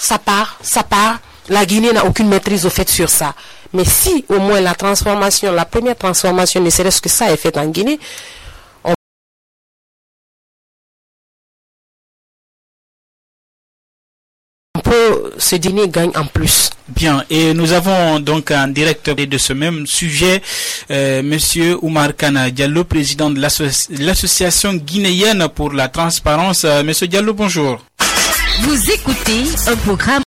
ça part. La Guinée n'a aucune maîtrise au fait sur ça. Mais si au moins la première transformation, ne serait-ce que ça est faite en Guinée, ce dîner gagne en plus. Bien, et nous avons donc en direct de ce même sujet Monsieur Oumar Kana Diallo, président de l'association guinéenne pour la transparence. Monsieur Diallo, bonjour. Vous écoutez un programme